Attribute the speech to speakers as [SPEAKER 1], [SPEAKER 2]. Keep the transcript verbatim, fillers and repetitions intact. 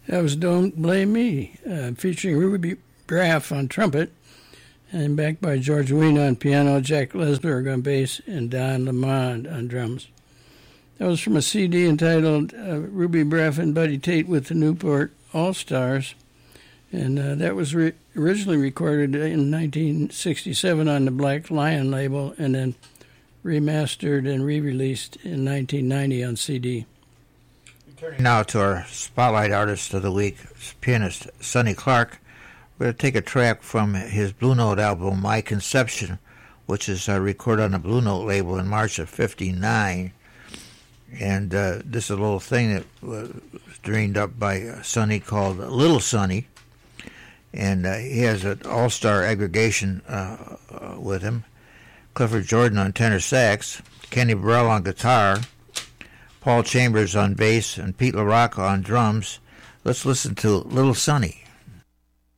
[SPEAKER 1] That was Don't Blame Me, uh, featuring Ruby Braff on trumpet, and backed by George Weah on piano, Jack Lesberg on bass, and Don Lamond on drums. That was from a C D entitled uh, Ruby Braff and Buddy Tate with the Newport All-Stars, and uh, that was re- originally recorded in nineteen sixty-seven on the Black Lion label, and then remastered and re-released in nineteen ninety on C D.
[SPEAKER 2] Turning now to our Spotlight Artist of the Week, pianist Sonny Clark. We're going to take a track from his Blue Note album, My Conception, which is uh, recorded on the Blue Note label in March of fifty-nine. And uh, this is a little thing that was dreamed up by uh, Sonny called Little Sonny. And uh, he has an all-star aggregation uh, uh, with him. Clifford Jordan on tenor sax, Kenny Burrell on guitar, Paul Chambers on bass, and Pete LaRocca on drums. Let's listen to Little Sonny.